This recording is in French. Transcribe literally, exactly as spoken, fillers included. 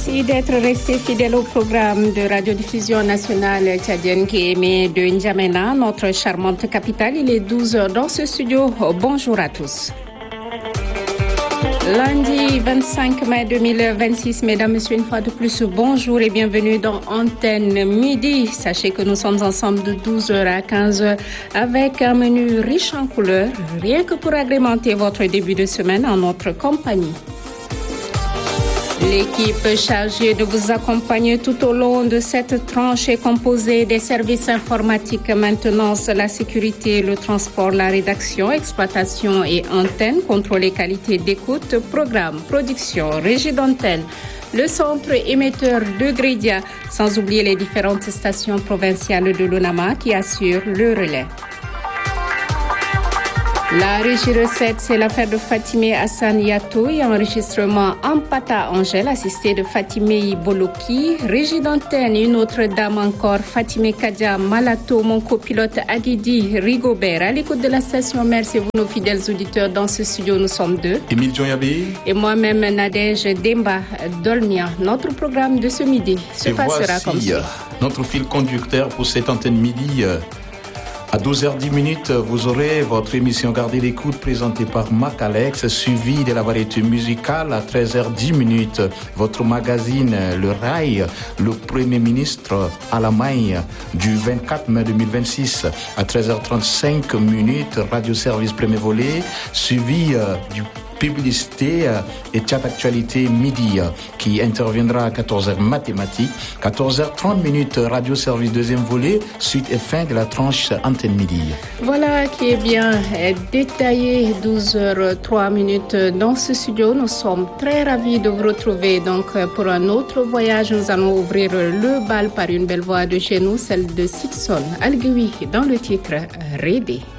Merci d'être resté fidèle au programme de radiodiffusion nationale tchadienne qui émet de N'Djamena, notre charmante capitale. Il est douze heures dans ce studio. Bonjour à tous. Lundi vingt-cinq mai deux mille vingt-six, mesdames, messieurs, une fois de plus, bonjour et bienvenue dans Antenne Midi. Sachez que nous sommes ensemble de douze heures à quinze heures avec un menu riche en couleurs, rien que pour agrémenter votre début de semaine en notre compagnie. L'équipe chargée de vous accompagner tout au long de cette tranche est composée des services informatiques, maintenance, la sécurité, le transport, la rédaction, exploitation et antenne, contrôle et qualité d'écoute, programme, production, régie d'antenne, le centre émetteur de Grédia, sans oublier les différentes stations provinciales de l'Unama qui assurent le relais. La régie recette, c'est l'affaire de Fatimé Hassan Yatou et enregistrement Ampata Angèle, assisté de Fatimé Boloki. Régie d'antenne, une autre dame encore, Fatimé Kadja Malato, mon copilote Adidi Rigobert. À l'écoute de la station, merci vous nos fidèles auditeurs. Dans ce studio, nous sommes deux. Émile Djoyabi. Et moi-même, Nadège Demba Dolmia. Notre programme de ce midi se et passera comme ça. Notre fil conducteur pour cette antenne midi. À douze heures dix, vous aurez votre émission Gardez l'écoute présentée par Mac Alex, suivie de la variété musicale. À treize heures dix, votre magazine Le Rail, le Premier ministre à la main du vingt-quatre mai deux mille vingt-six. À treize heures trente-cinq, Radio Service Premier Volet, suivi euh, du publicité et chat actualité midi qui interviendra à quatorze heures mathématiques, quatorze heures trente, radio service deuxième volet, suite et fin de la tranche antenne midi. Voilà qui est bien détaillé. Douze heures trois dans ce studio. Nous sommes très ravis de vous retrouver donc pour un autre voyage. Nous allons ouvrir le bal par une belle voix de chez nous, celle de Sikson Algui dans le titre Rédé.